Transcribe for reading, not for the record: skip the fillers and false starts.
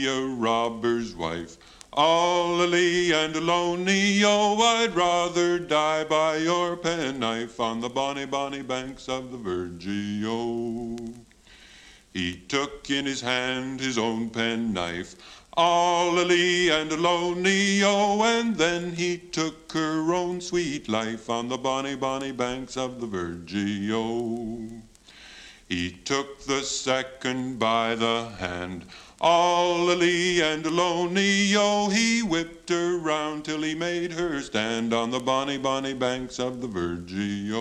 be a robber's wife. All and lonely, oh, I'd rather die by your penknife on the bonny, bonny banks of the Virgio. He took in his hand his own penknife, all and lonely, oh, and then he took her own sweet life on the bonny, bonny banks of the Virgio. He took the second by the hand, all and lonely, oh, he whipped her round till he made her stand on the bonny, bonny banks of the Virgio.